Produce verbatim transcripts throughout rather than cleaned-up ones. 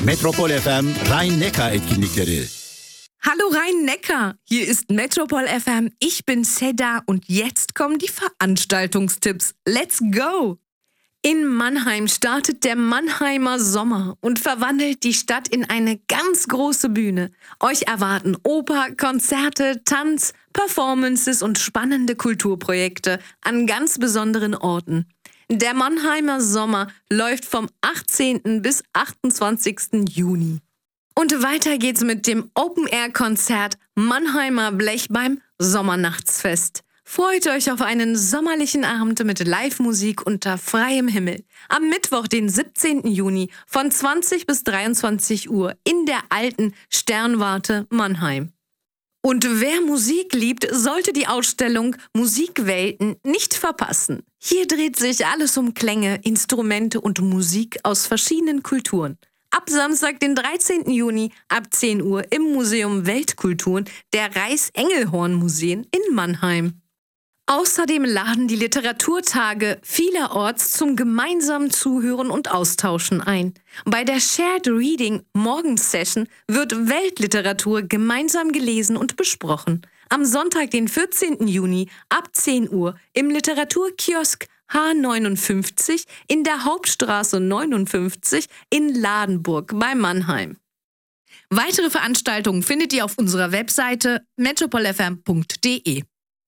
Metropol F M Rhein-Neckar Etkinlikleri. Hallo Rhein-Neckar, hier ist Metropol F M, ich bin Seda und jetzt kommen die Veranstaltungstipps. Let's go! In Mannheim startet der Mannheimer Sommer und verwandelt die Stadt in eine ganz große Bühne. Euch erwarten Oper, Konzerte, Tanz, Performances und spannende Kulturprojekte an ganz besonderen Orten. Der Mannheimer Sommer läuft vom achtzehnten bis achtundzwanzigsten Juni. Und weiter geht's mit dem Open-Air-Konzert Mannheimer Blech beim Sommernachtsfest. Freut euch auf einen sommerlichen Abend mit Live-Musik unter freiem Himmel. Am Mittwoch, den siebzehnten Juni von zwanzig bis dreiundzwanzig Uhr in der alten Sternwarte Mannheim. Und wer Musik liebt, sollte die Ausstellung Musikwelten nicht verpassen. Hier dreht sich alles um Klänge, Instrumente und Musik aus verschiedenen Kulturen. Ab Samstag, den dreizehnten Juni ab zehn Uhr im Museum Weltkulturen der Reichs-Engelhorn-Museen in Mannheim. Außerdem laden die Literaturtage vielerorts zum gemeinsamen Zuhören und Austauschen ein. Bei der Shared Reading Morgensession wird Weltliteratur gemeinsam gelesen und besprochen. Am Sonntag, den vierzehnten Juni ab zehn Uhr im Literaturkiosk H neunundfünfzig in der Hauptstraße neunundfünfzig in Ladenburg bei Mannheim. Weitere Veranstaltungen findet ihr auf unserer Webseite metropol f m punkt d e.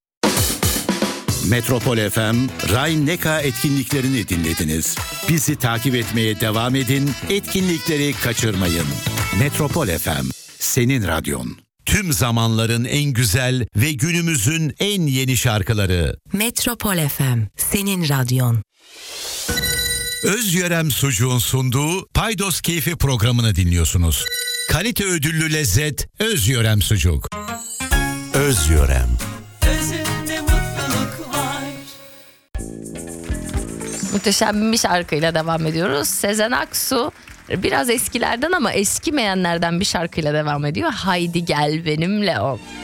Metropol F M Rhein-Neckar etkinliklerini dinlediniz. Bizi takip etmeye devam edin, etkinlikleri kaçırmayın. Metropol F M, senin radyon. Tüm zamanların en güzel ve günümüzün en yeni şarkıları. Metropol F M, senin radyon. Özyörem Sucuğun sunduğu Paydos Keyfi programını dinliyorsunuz. Kalite ödüllü lezzet Özyörem Sucuk. Özyörem. Özünde mutluluk var. Muhteşem bir şarkıyla devam ediyoruz. Sezen Aksu biraz eskilerden ama eskimeyenlerden bir şarkıyla devam ediyor. Haydi gel benimle ol.